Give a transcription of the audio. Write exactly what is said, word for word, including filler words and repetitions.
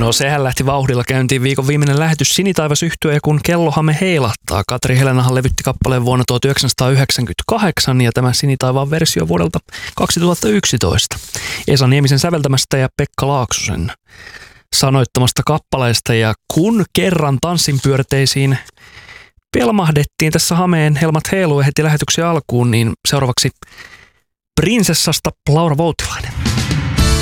No sehän lähti vauhdilla käyntiin viikon viimeinen lähetys Sinitaivas -yhtye, kun kellohamme heilattaa. Katri Helenahan levytti kappaleen vuonna tuhatyhdeksänsataayhdeksänkymmentäkahdeksan ja tämä Sinitaivaan versio vuodelta kaksituhattayksitoista. Esa Niemisen säveltämästä ja Pekka Laaksosen sanoittamasta kappaleesta. Ja kun kerran tanssinpyörteisiin pelmahdettiin tässä Hameen helmat heiluen heti lähetyksen alkuun, niin seuraavaksi prinsessasta Laura Voutilainen.